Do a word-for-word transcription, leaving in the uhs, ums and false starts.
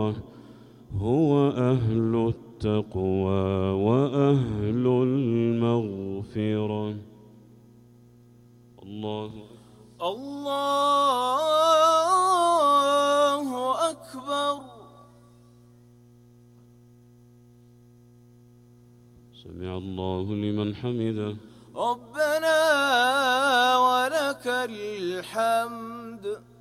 المغفرة هو أهل التقوى وأهل المغفرة. الله الله أكبر. سمع الله لمن حمده. ربنا ولك الحمد.